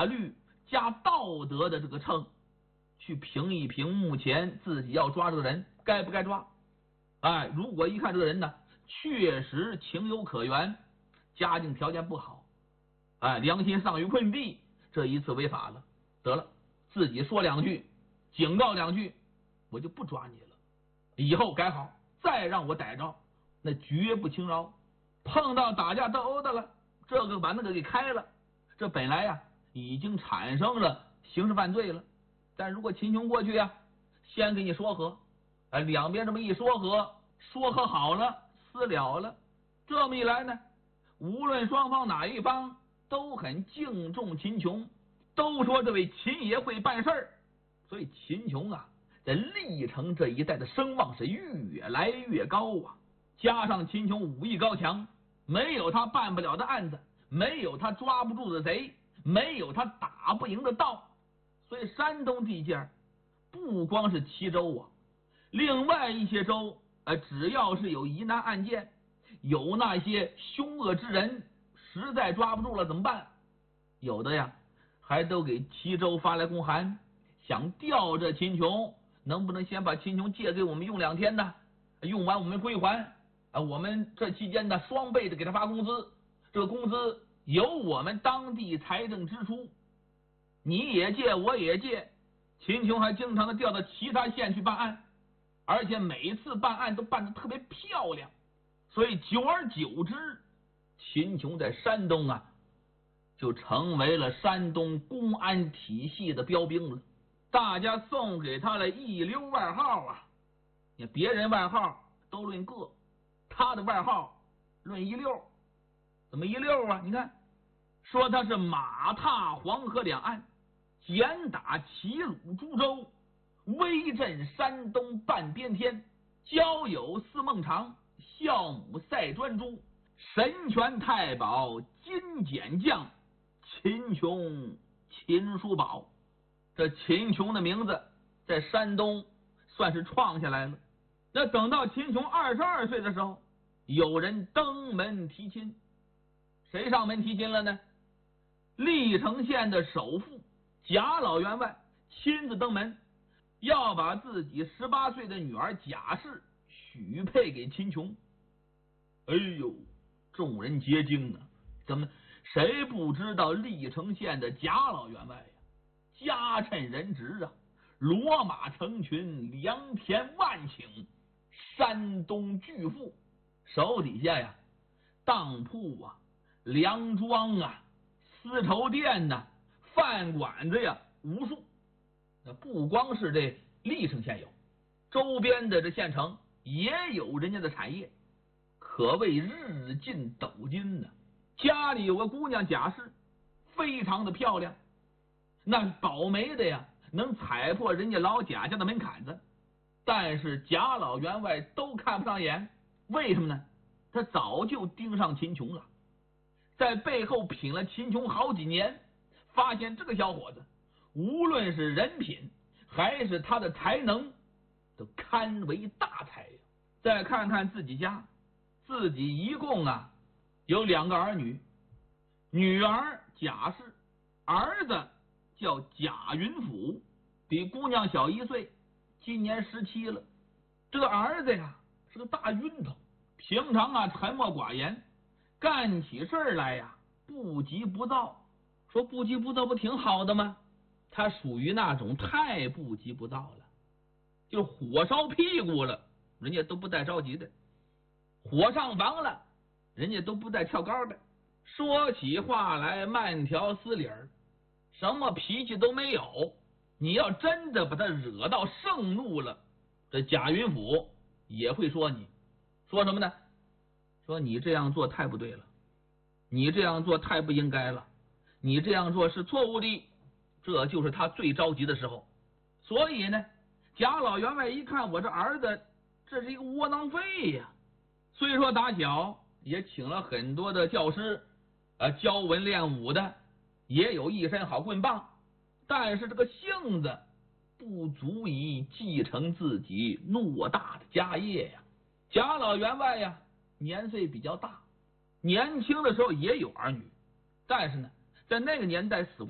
法律加道德的这个秤，去评一评目前自己要抓这个人该不该抓。如果一看这个人呢，确实情有可原，家境条件不好，良心丧于困地，这一次违法了，得了，自己说两句，警告两句，我就不抓你了，以后改好，再让我逮着，那绝不轻饶。碰到打架斗殴的了，这个把那个给开了，这本来呀已经产生了刑事犯罪了。但如果秦琼过去呀，先给你说和，两边这么一说和，说和好了，私了了，这么一来呢，无论双方哪一方都很敬重秦琼，都说这位秦爷会办事儿，所以秦琼啊，在历城这一带的声望是越来越高啊。加上秦琼武艺高强，没有他办不了的案子，没有他抓不住的贼，没有他打不赢的道，所以山东地界不光是齐州啊，另外一些州只要是有疑难案件，有那些凶恶之人，实在抓不住了怎么办？有的呀还都给齐州发来公函，想调这秦琼，能不能先把秦琼借给我们用2天呢？用完我们归还，我们这期间呢双倍的给他发工资，这个工资由我们当地财政支出，你也借我也借。秦琼还经常的调到其他县去办案，而且每次办案都办得特别漂亮，所以久而久之，秦琼在山东啊就成为了山东公安体系的标兵了，大家送给他了一流外号啊。你别人外号都论个，他的外号论一溜。怎么一溜啊？你看，说他是马踏黄河两岸，简打齐鲁株洲，威震山东半边天，交友似孟尝，孝母赛专诸，神权太保金简将，秦琼秦叔宝。这秦琼的名字在山东算是创下来了。那等到秦琼22岁的时候，有人登门提亲。谁上门提亲了呢？历城县的首富贾老员外亲自登门，要把自己18岁的女儿贾氏许配给秦琼。哎呦，众人皆惊啊！怎么谁不知道历城县的贾老员外呀？家趁人直啊，骡马成群，良田万顷，山东巨富，手底下呀当铺啊、粮庄啊、丝绸店呐、饭馆子呀无数。那不光是这历城县有，周边的这县城也有人家的产业，可谓日进斗金呢。家里有个姑娘贾氏，非常的漂亮，那倒霉的呀能踩破人家老贾家的门槛子，但是贾老员外都看不上眼。为什么呢？他早就盯上秦琼了，在背后品了秦琼好几年，发现这个小伙子无论是人品还是他的才能都堪为大才呀。再看看自己家，自己一共有2个儿女，女儿贾氏，儿子叫贾云甫，比姑娘小1岁，今年17了。这个儿子呀是个大晕头，平常沉默寡言，干起事来呀不急不躁。说不急不躁不挺好的吗？他属于那种太不急不躁了，就火烧屁股了人家都不带着急的，火上房了人家都不带跳高的，说起话来慢条斯理儿，什么脾气都没有。你要真的把他惹到盛怒了，这贾云甫也会说你，说什么呢？说你这样做太不对了，你这样做太不应该了，你这样做是错误的。这就是他最着急的时候。所以呢，贾老员外一看我这儿子这是一个窝囊废呀，虽说打小也请了很多的教师教文练武的，也有一身好棍棒，但是这个性子不足以继承自己偌大的家业呀。贾老员外呀年岁比较大，年轻的时候也有儿女，但是呢在那个年代死